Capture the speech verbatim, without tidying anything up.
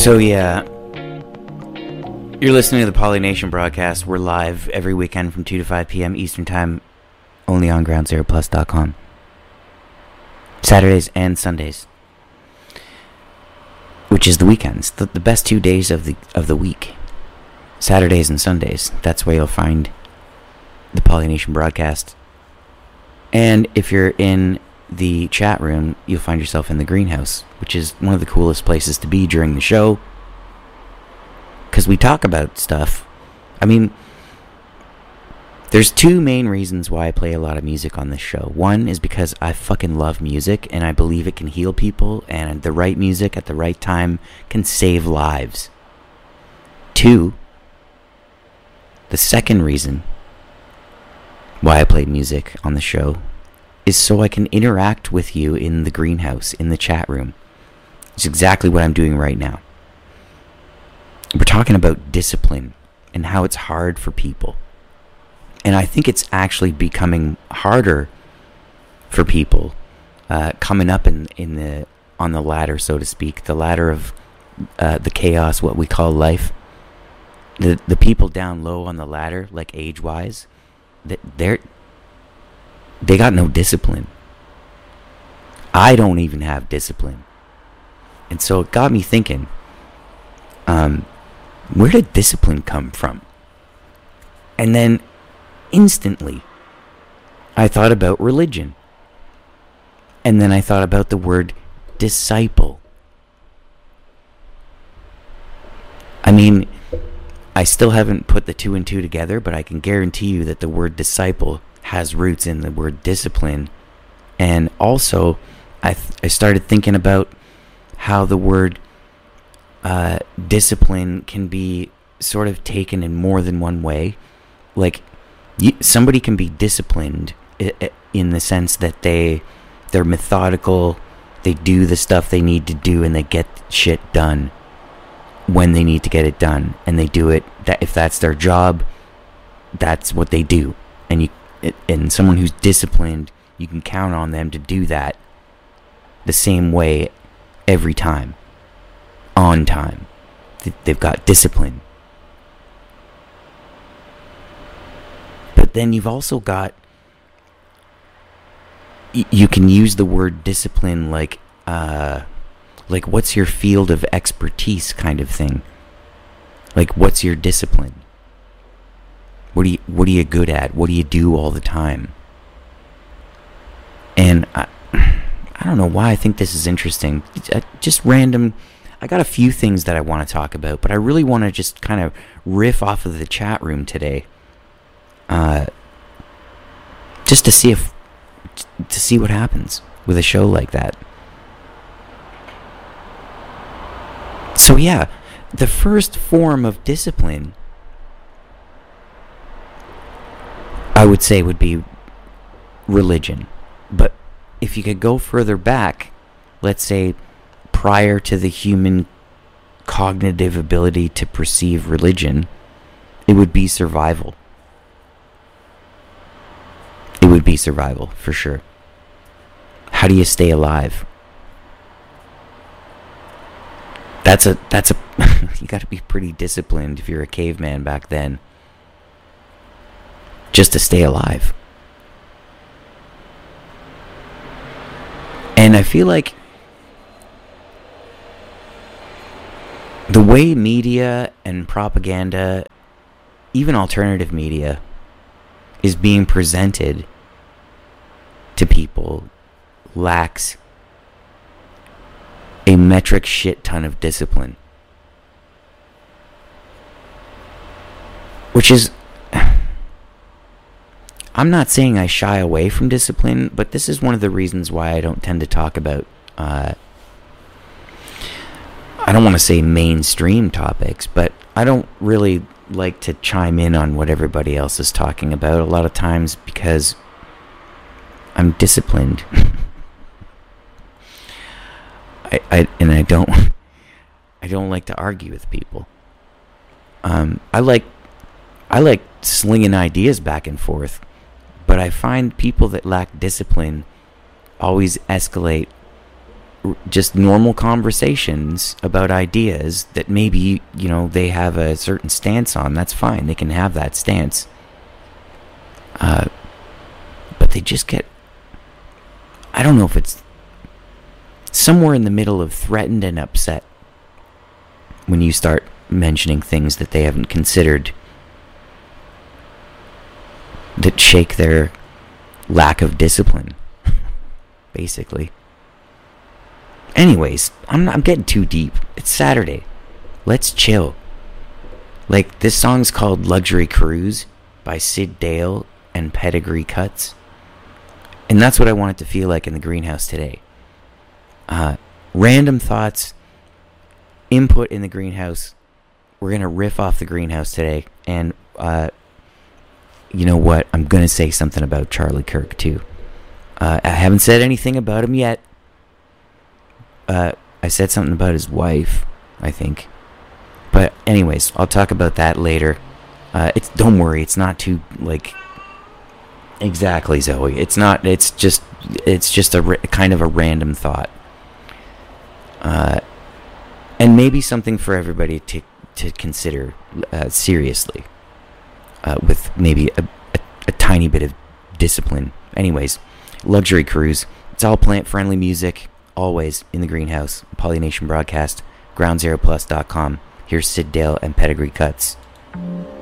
So yeah, you're listening to the Polynation broadcast. We're live every weekend from two to five p.m. Eastern Time, only on ground zero plus dot com. Saturdays and Sundays, which is the weekends, the, the best two days of the of the week. Saturdays and Sundays. That's where you'll find the Polynation broadcast. And if you're in the chat room, you'll find yourself in the greenhouse, which is one of the coolest places to be during the show, because we talk about stuff. I mean, there's two main reasons why I play a lot of music on this show. One is because I fucking love music, and I believe it can heal people, and the right music at the right time can save lives. Two, the second reason why I play music on the show is so I can interact with you in the greenhouse, in the chat room. It's exactly what I'm doing right now. We're talking about discipline and how it's hard for people. And I think it's actually becoming harder for people uh, coming up in, in the on the ladder, so to speak, the ladder of uh, the chaos, what we call life. The the people down low on the ladder, like age-wise, they're they got no discipline. I don't even have discipline. And so it got me thinking, um, where did discipline come from? And then instantly, I thought about religion. And then I thought about the word disciple. I mean, I still haven't put the two and two together, but I can guarantee you that the word disciple has roots in the word discipline. And also, I th- I started thinking about how the word uh, discipline can be sort of taken in more than one way. Like, you, somebody can be disciplined I- I in the sense that they, they're methodical, they do the stuff they need to do, and they get shit done when they need to get it done, and they do it. That if that's their job, that's what they do. And you, it, and someone who's disciplined, you can count on them to do that the same way every time, on time. They've got discipline. But then you've also got, y- you can use the word discipline like, uh, like what's your field of expertise kind of thing. Like, what's your discipline? What are you, what are you good at? What do you do all the time? And I, I don't know why I think this is interesting. Just random. I got a few things that I want to talk about, but I really want to just kind of riff off of the chat room today. Uh, just to see if, to see what happens with a show like that. So yeah, the first form of discipline, I would say, would be religion. But if you could go further back, let's say prior to the human cognitive ability to perceive religion, it would be survival. It would be survival, for sure. How do you stay alive? That's a, that's a, you gotta be pretty disciplined if you're a caveman back then, just to stay alive. And I feel like the way media and propaganda, even alternative media, is being presented to people lacks a metric shit ton of discipline. Which is, I'm not saying I shy away from discipline, but this is one of the reasons why I don't tend to talk about, uh, I don't want to say mainstream topics, but I don't really like to chime in on what everybody else is talking about a lot of times because I'm disciplined. I, I and I don't I don't like to argue with people. Um, I like I like slinging ideas back and forth, but I find people that lack discipline always escalate just normal conversations about ideas that maybe, you know, they have a certain stance on. That's fine. They can have that stance. Uh, but they just get, I don't know if it's somewhere in the middle of threatened and upset when you start mentioning things that they haven't considered that shake their lack of discipline, basically. Anyways, I'm not, I'm getting too deep. It's Saturday. Let's chill. Like, this song's called Luxury Cruise by Sid Dale and Pedigree Cuts. And that's what I want it to feel like in the greenhouse today. Uh, random thoughts, input in the greenhouse. We're going to riff off the greenhouse today. And, uh, you know what? I'm going to say something about Charlie Kirk, too. Uh, I haven't said anything about him yet. Uh, I said something about his wife, I think. But anyways, I'll talk about that later. Uh, it's don't worry, it's not too, like, exactly, Zoe. It's not, it's just, it's just a ra- kind of a random thought. Uh, and maybe something for everybody to, to consider uh, seriously. Uh, with maybe a, a, a tiny bit of discipline. Anyways, Luxury Cruise. It's all plant-friendly music. Always in the greenhouse. Polynation Broadcast. ground zero plus dot com. Here's Sid Dale and Pedigree Cuts.